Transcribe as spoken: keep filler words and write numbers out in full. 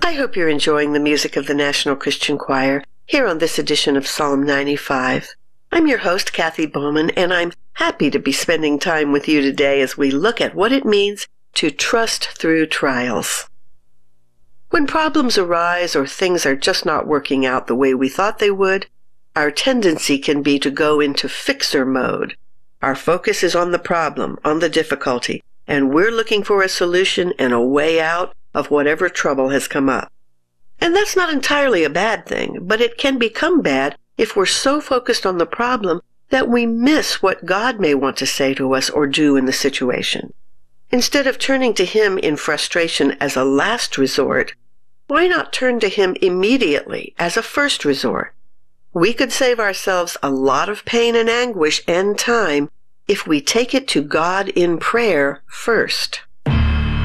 I hope you're enjoying the music of the National Christian Choir here on this edition of Psalm ninety-five. I'm your host, Kathy Bowman, and I'm happy to be spending time with you today as we look at what it means to trust through trials. When problems arise or things are just not working out the way we thought they would, our tendency can be to go into fixer mode. Our focus is on the problem, on the difficulty, and we're looking for a solution and a way out of whatever trouble has come up. And that's not entirely a bad thing, but it can become bad if we're so focused on the problem that we miss what God may want to say to us or do in the situation. Instead of turning to Him in frustration as a last resort, why not turn to Him immediately as a first resort? We could save ourselves a lot of pain and anguish and time if we take it to God in prayer first.